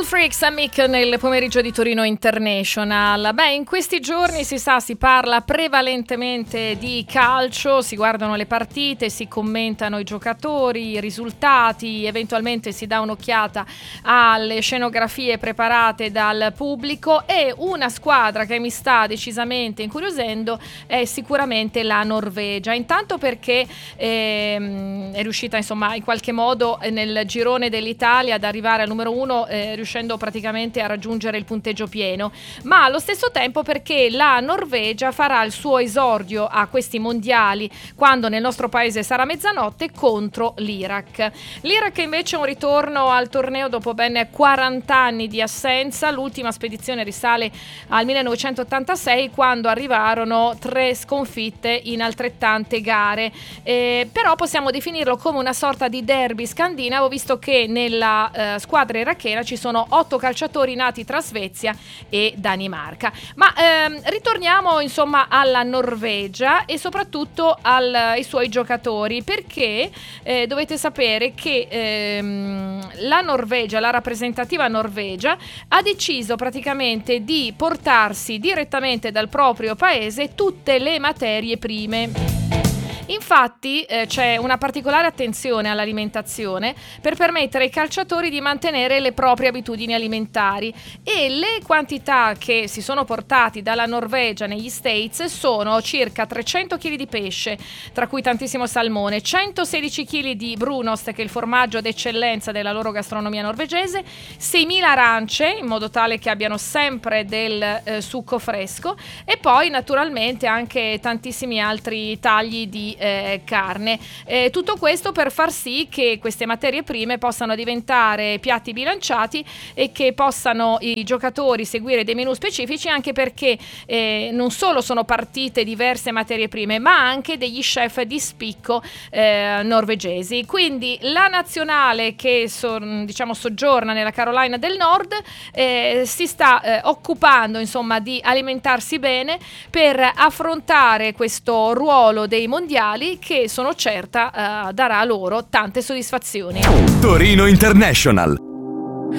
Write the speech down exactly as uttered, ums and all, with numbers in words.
Freaks Amic nel pomeriggio di Torino International. Beh, in questi giorni si sa, si parla prevalentemente di calcio, si guardano le partite, si commentano i giocatori, i risultati, eventualmente si dà un'occhiata alle scenografie preparate dal pubblico, e una squadra che mi sta decisamente incuriosendo è sicuramente la Norvegia. Intanto perché ehm, è riuscita insomma in qualche modo nel girone dell'Italia ad arrivare al numero uno, eh, riuscendo praticamente a raggiungere il punteggio pieno, ma allo stesso tempo perché la Norvegia farà il suo esordio a questi mondiali quando nel nostro paese sarà mezzanotte contro l'Iraq. L'Iraq invece è un ritorno al torneo dopo ben quaranta anni di assenza. L'ultima spedizione risale al millenovecentottantasei, quando arrivarono tre sconfitte in altrettante gare, eh, però possiamo definirlo come una sorta di derby scandinavo, visto che nella eh, squadra irachena ci sono otto calciatori nati tra Svezia e Danimarca. Ma ehm, ritorniamo insomma alla Norvegia e soprattutto al, ai suoi giocatori, perché eh, dovete sapere che ehm, la Norvegia, la rappresentativa Norvegia, ha deciso praticamente di portarsi direttamente dal proprio paese tutte le materie prime. Infatti eh, c'è una particolare attenzione all'alimentazione per permettere ai calciatori di mantenere le proprie abitudini alimentari, e le quantità che si sono portati dalla Norvegia negli States sono circa trecento chili di pesce, tra cui tantissimo salmone, centosedici chili di brunost, che è il formaggio d'eccellenza della loro gastronomia norvegese, seimila arance, in modo tale che abbiano sempre del eh, succo fresco, e poi naturalmente anche tantissimi altri tagli di Eh, carne. Eh, tutto questo per far sì che queste materie prime possano diventare piatti bilanciati e che possano i giocatori seguire dei menù specifici, anche perché eh, non solo sono partite diverse materie prime, ma anche degli chef di spicco eh, norvegesi. Quindi la nazionale che so, diciamo soggiorna nella Carolina del Nord eh, si sta eh, occupando insomma di alimentarsi bene per affrontare questo ruolo dei mondiali, che sono certa uh, darà loro tante soddisfazioni. Torino International.